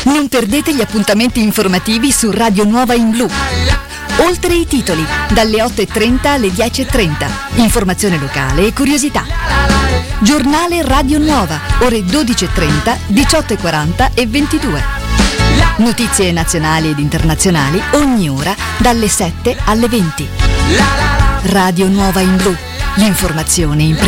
Non perdete gli appuntamenti informativi su Radio Nuova in Blu. Oltre i titoli, dalle 8:30 alle 10:30. Informazione locale e curiosità. Giornale Radio Nuova, ore 12:30, 18:40 e 22. Notizie nazionali ed internazionali ogni ora dalle 7 alle 20. Radio Nuova in Blu. L'informazione in prima.